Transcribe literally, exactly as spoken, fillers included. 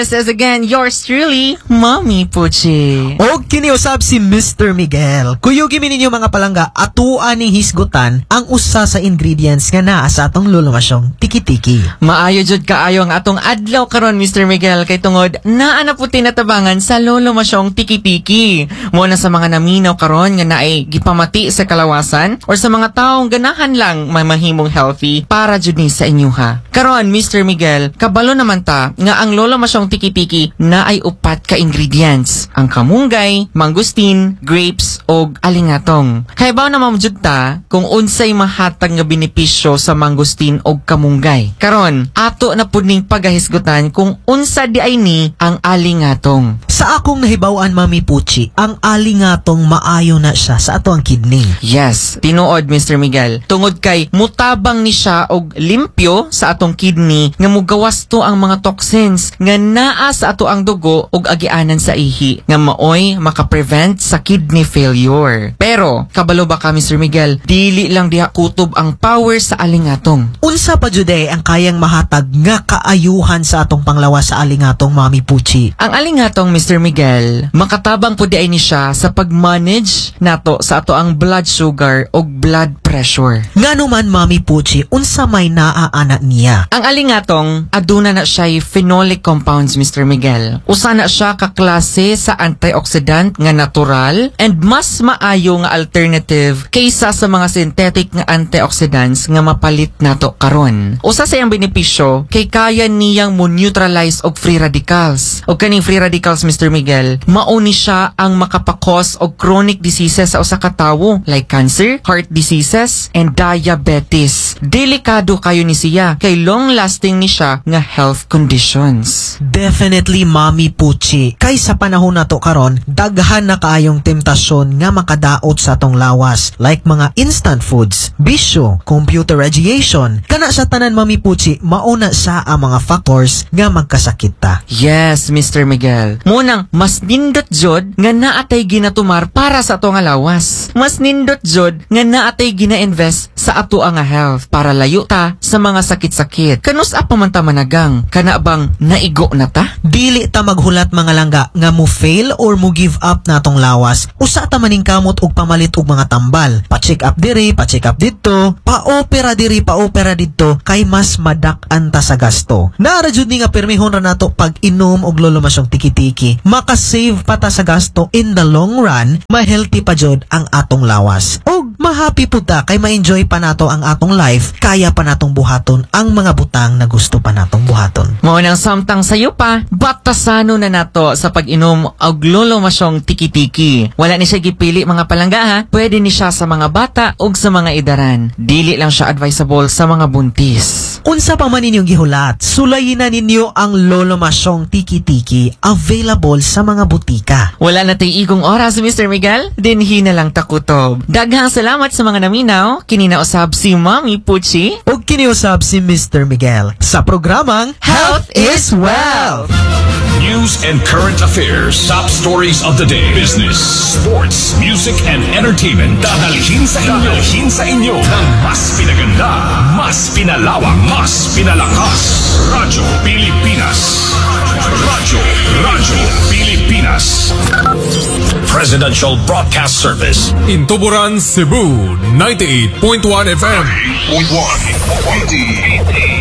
This is again yours truly, Mommy Puchi. O kiniusab si Mister Miguel. Kuyugi mi ninyo mga palangga, atuan ni hisgutan ang usa sa ingredients nga naa sa atong lulumasyong tiki-tiki. Maayo jud kaayo ang atong adlaw karon, Mister Miguel, kay tungod naa na puti natabangan sa lulumasyong tiki-tiki. Mo na sa mga naminaw karon nga naay gipamati sa kalawasan or sa mga taong ganahan lang may mahimong healthy para jud ni sa inyuha. Karon, Mister Miguel, kabalo naman ta nga ang lulumasyong tiki-tiki na ay upat ka ingredients. Ang kamunggay, mangustin, grapes, o alingatong. Kaya ba naman jud ta kung unsay mahatag nga benepisyo sa mangustin o kamunggay. Karon, ato na pud ning pagahisgutan kung unsa di ay ni ang alingatong. Sa akong nahibaw-an, Mami Puchi, ang alingatong maayo na siya sa ato ang kidney. Yes, tinuod, Mister Miguel. Tungod kay mutabang ni siya og limpyo sa atong kidney nga mugawas to ang mga toxins nga naa sa ato ang dugo ug agianan sa ihi nga maoy makaprevent sa kidney failure. Pero kabalo ba ka, Mister Miguel, dili lang diha kutob ang power sa alingatong. Unsa pa jud eh ang kayang mahatag nga kaayuhan sa atong panglawas sa alingatong, Mami Puchi? Ang alingatong, Mister Miguel, makatabang pud ay ni siya sa pag-manage nato sa ato ang blood sugar o blood pressure. Ngano man, Mami Puchi, unsa may naaana niya? Ang alingatong aduna na siya phenolic compounds, Mister Miguel. Usa na siya kaklase sa antioxidant nga natural and mas maayo nga alternative kaysa sa mga synthetic nga antioxidants nga mapalit nato karon. Usa sa iyang benepisyo kay kaya niyang mo neutralize og free radicals. Og kaning free radicals, Mister Miguel, mao ni siya ang makapakos og chronic diseases sa usa ka tawo like cancer, heart diseases, and diabetes. Delikado kayo ni siya kay long-lasting ni siya nga health conditions. Definitely, Mami Puchi. Kay sa panahon nato karon, daghan na kaayong temptasyon nga makadaot sa atong lawas like mga instant foods, bisyo, computer radiation. Kana sa tanan, Mami Puchi, mauna sa ang mga factors nga magkasakit ta. Yes, Mister Miguel. Munang mas nindot jud nga naatay ginatumar para sa ato nga lawas. Mas nindot jud nga naatay gina-invest sa ato nga health para layo ta sa mga sakit-sakit. Kanus apa man ta managang, kana bang naigo na ta? Dili ta maghulat mga langga nga mo fail or mo give up natong lawas. Usa ta maning kamot og pamalit og mga tambal. Pa-check up diri, pa-check up didto, pa-opera diri, pa-opera didto kay mas madak-an ta sa gasto. Naara jud ni nga permihon ra nato pag inom og lulumasyong tiki-tiki. Maka-save pa ta sa gasto in the long run, ma-healthy pa jud ang atong lawas. Og ma-happy pud ta kay ma-enjoy pa nato ang atong life, kaya pa natong buhaton ang mga butang na gusto pa natong buhaton. Mao nang samtang sayo pa, batasano na nato sa pag-inom og lulumasyong tiki-tiki. Wala ni siya gipili mga palangga ha. Pwede ni siya sa mga bata ug sa mga edaran. Dili lang siya advisable sa mga buntis. Unsa pa man ninyong gihulat, sulayin na ninyo ang lulumasyong tiki-tiki available sa mga butika. Wala na tay igong oras, Mister Miguel. Dinhi na lang takutob. Daghang salamat sa mga naminaw. Kininausab si Mommy Puchi ug kiniusab si Mister Miguel sa programang Health is Wealth. News and current affairs, top stories of the day, business, sports, music, and entertainment. Dadalhin sa inyo, dadalhin sa inyo ng mas pinaganda, mas pinalawak, mas pinalakas. Radyo Pilipinas. Radyo, Radyo Pilipinas. Presidential Broadcast Service. In Tuburan, Cebu, ninety-eight point one F M. ninety-eight point one.